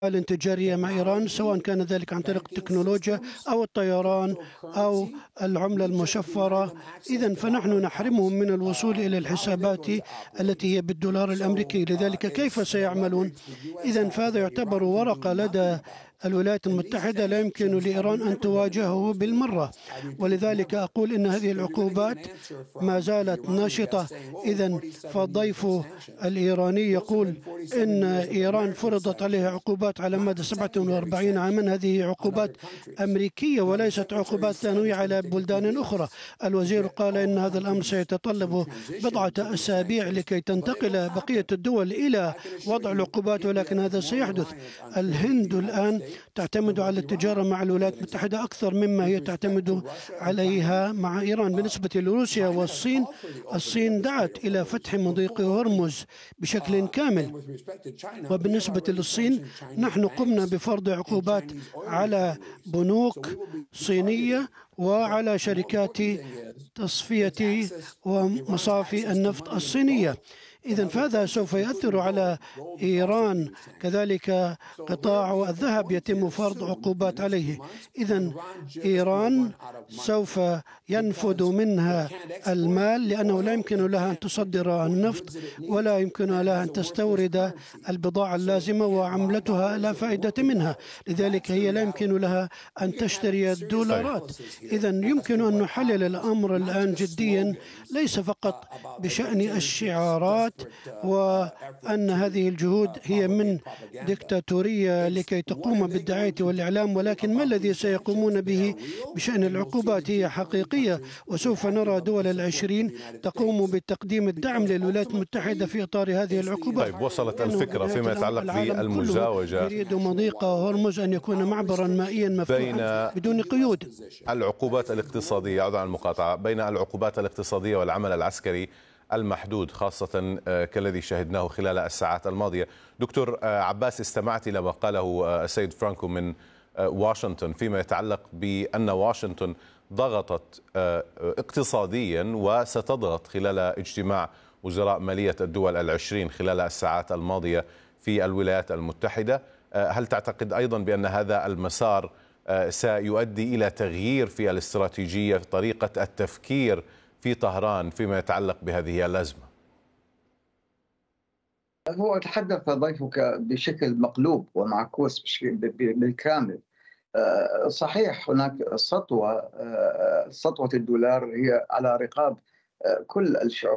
التجارية مع إيران، سواء كان ذلك عن طريق التكنولوجيا أو الطيران أو العملة المشفرة. إذن فنحن نحرمهم من الوصول إلى الحسابات التي هي بالدولار الأمريكي. لذلك كيف سيعملون؟ إذن فهذا يعتبر ورقة لدى الولايات المتحدة لا يمكن لإيران أن تواجهه بالمرة، ولذلك أقول إن هذه العقوبات ما زالت ناشطة. إذن فالضيف الإيراني يقول إن إيران فرضت عليها عقوبات على مدى 47 عاما. هذه عقوبات أمريكية وليست عقوبات ثانوية على بلدان أخرى. الوزير قال إن هذا الأمر سيتطلب بضعة أسابيع لكي تنتقل بقية الدول إلى وضع العقوبات، ولكن هذا سيحدث. الهند الآن تعتمد على التجارة مع الولايات المتحدة أكثر مما هي تعتمد عليها مع إيران. بالنسبة لروسيا والصين، الصين دعت إلى فتح مضيق هرمز بشكل كامل، وبالنسبة للصين نحن قمنا بفرض عقوبات على بنوك صينية وعلى شركات تصفية ومصافي النفط الصينية. إذن فهذا سوف يؤثر على إيران. كذلك قطاع الذهب يتم فرض عقوبات عليه. إذن إيران سوف ينفذ منها المال، لأنه لا يمكن لها أن تصدر النفط ولا يمكن لها أن تستورد البضاعة اللازمة، وعملتها لا فائدة منها. لذلك هي لا يمكن لها أن تشتري الدولارات. إذن يمكن أن نحلل الأمر الآن جديا، ليس فقط بشأن الشعارات وأن هذه الجهود هي من ديكتاتورية لكي تقوم بالدعاية والإعلام، ولكن ما الذي سيقومون به بشأن العقوبات هي حقيقية. وسوف نرى دول العشرين تقوم بتقديم الدعم للولايات المتحدة في إطار هذه العقوبات. طيب، وصلت الفكرة فيما يتعلق بالمزاوجة، يريد مضيق هرمز أن يكون معبرا مائيا مفتوحا بدون قيود. العقوبات الاقتصادية، عذرا عن المقاطعة، بين العقوبات الاقتصادية والعمل العسكري المحدود، خاصة كالذي شهدناه خلال الساعات الماضية. دكتور عباس، استمعت إلى ما قاله السيد فرانكو من واشنطن فيما يتعلق بأن واشنطن ضغطت اقتصاديا وستضغط خلال اجتماع وزراء مالية الدول العشرين خلال الساعات الماضية في الولايات المتحدة. هل تعتقد أيضا بأن هذا المسار سيؤدي إلى تغيير في الاستراتيجية، في طريقة التفكير في طهران فيما يتعلق بهذه الأزمة؟ هو تحدث ضيفك بشكل مقلوب ومعكوس بالكامل. صحيح، هناك سطوة الدولار هي على رقاب كل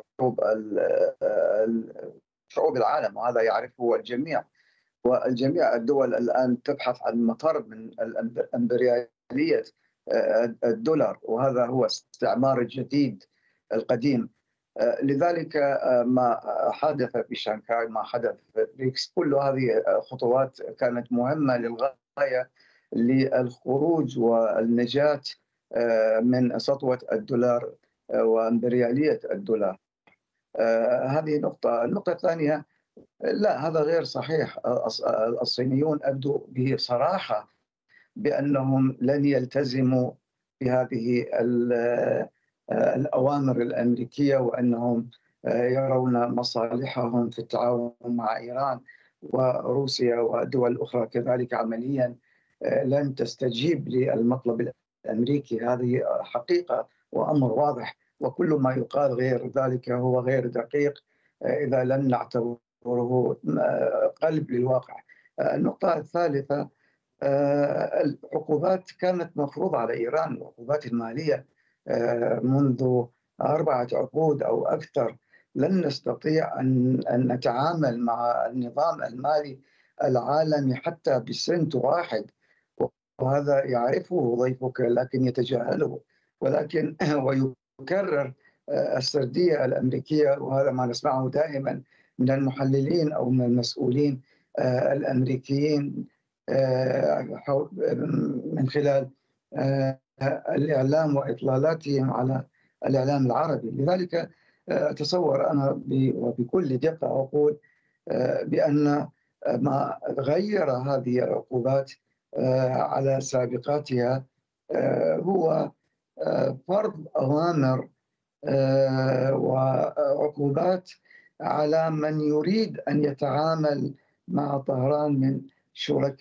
شعوب العالم، وهذا يعرفه الجميع. والجميع الدول الآن تبحث عن مفر من الإمبريالية الدولار، وهذا هو استعمار الجديد القديم. لذلك ما حدث في شانغهاي، ما حدث في بريكس، كل هذه خطوات كانت مهمة للغاية للخروج والنجاة من سطوة الدولار وإمبريالية الدولار. هذه نقطة. النقطة الثانية، لا، هذا غير صحيح. الصينيون أبدوا بصراحة بأنهم لن يلتزموا بهذه الأوامر الأمريكية، وأنهم يرون مصالحهم في التعاون مع إيران وروسيا ودول أخرى كذلك عمليا لن تستجيب للمطلب الأمريكي. هذه حقيقة وأمر واضح، وكل ما يقال غير ذلك هو غير دقيق إذا لم نعتبره قلب للواقع. النقطة الثالثة، العقوبات كانت مفروضة على إيران، العقوبات المالية منذ 4 عقود أو أكثر. لن نستطيع أن نتعامل مع النظام المالي العالمي حتى بسنت واحد، وهذا يعرفه ضيفك لكن يتجاهله، ولكن ويكرر السردية الأمريكية، وهذا ما نسمعه دائما من المحللين أو من المسؤولين الأمريكيين من خلال الإعلام وإطلالاتهم على الإعلام العربي. لذلك أتصور أنا وبكل دقة أقول بأن ما غير هذه العقوبات على سابقاتها هو فرض أوامر وعقوبات على من يريد أن يتعامل مع طهران من شركاء